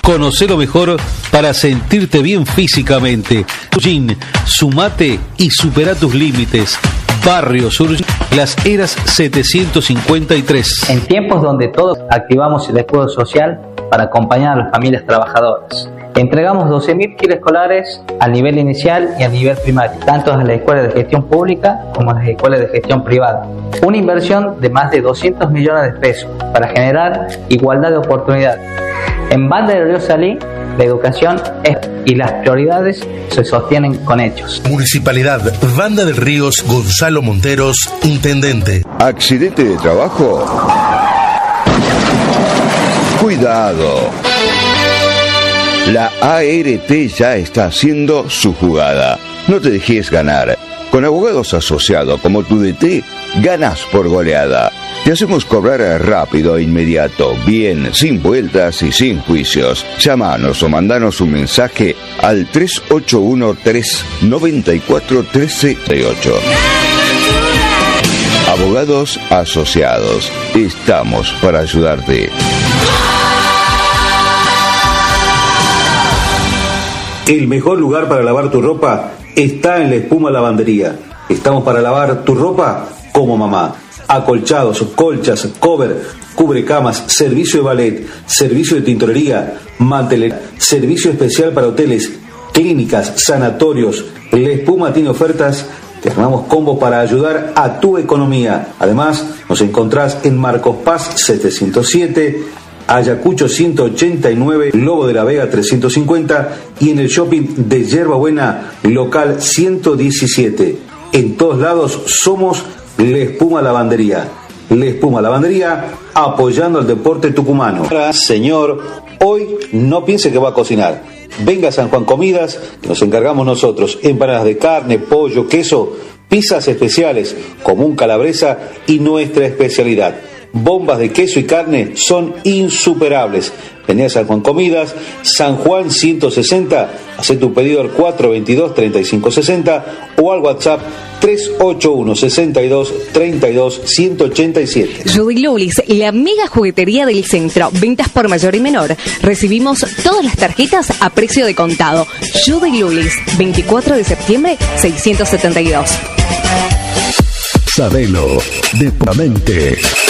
Conoce lo mejor para sentirte bien físicamente. Gym, sumate y supera tus límites. Barrio Sur, Las Heras 753. En tiempos donde todos activamos el escudo social para acompañar a las familias trabajadoras, entregamos 12.000 kits escolares al nivel inicial y a nivel primario, tanto a las escuelas de gestión pública como a las escuelas de gestión privada. Una inversión de más de 200 millones de pesos para generar igualdad de oportunidades. En Banda del Río Salí, la educación y las prioridades se sostienen con hechos. Municipalidad Banda del Ríos, Gonzalo Monteros, intendente. ¿Accidente de trabajo? Cuidado. La ART ya está haciendo su jugada. No te dejes ganar. Con abogados asociados como tu DT, ganas por goleada. Te hacemos cobrar rápido e inmediato, bien, sin vueltas y sin juicios. Llámanos o mandanos un mensaje al 3813-941338. Abogados asociados. Estamos para ayudarte. El mejor lugar para lavar tu ropa está en La Espuma Lavandería. Estamos para lavar tu ropa como mamá. Acolchados, colchas, cover, cubrecamas, servicio de ballet, servicio de tintorería, mantelería, servicio especial para hoteles, clínicas, sanatorios. La Espuma tiene ofertas. Te armamos combo para ayudar a tu economía. Además, nos encontrás en Marcos Paz 707, Ayacucho 189, Lobo de la Vega 350 y en el shopping de Yerbabuena, local 117. En todos lados somos La Espuma Lavandería. La Espuma Lavandería, apoyando al deporte tucumano. Señor, hoy no piense que va a cocinar. Venga a San Juan Comidas, que nos encargamos nosotros. Empanadas de carne, pollo, queso, pizzas especiales, común calabresa y nuestra especialidad. Bombas de queso y carne son insuperables. Vení a San Juan Comidas, San Juan 160, hacé tu pedido al 422-3560 o al WhatsApp 381-62-32-187. Judy Lulis, la mega juguetería del centro. Ventas por mayor y menor. Recibimos todas las tarjetas a precio de contado. Judy Lulis, 24 de septiembre, 672. Sabelo, de Puramente.